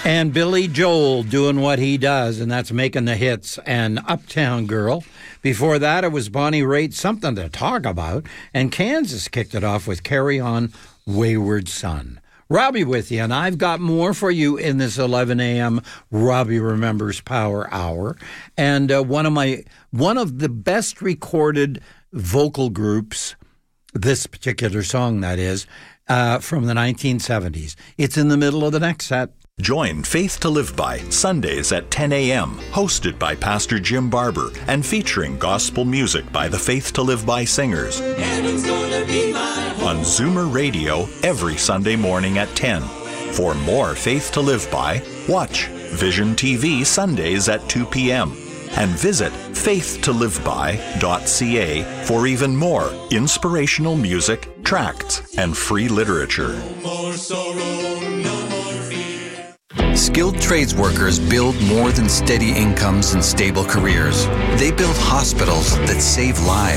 And Billy Joel doing what he does, and that's making the hits, and Uptown Girl. Before that, it was Bonnie Raitt, Something to Talk About, and Kansas kicked it off with Carry On, Wayward Son. Robbie with you, and I've got more for you in this 11 a.m. Robbie Remembers Power Hour. And one of the best recorded vocal groups, this particular song that is, from the 1970s. It's in the middle of the next set. Join Faith to Live By Sundays at 10 a.m., hosted by Pastor Jim Barber and featuring gospel music by the Faith to Live By singers. Heaven's gonna be my home. On Zoomer Radio every Sunday morning at 10. For more Faith to Live By, watch Vision TV Sundays at 2 p.m. and visit faithtoliveby.ca for even more inspirational music, tracts, and free literature. No more sorrow, no more fear. Skilled trades workers build more than steady incomes and stable careers. They build hospitals that save lives.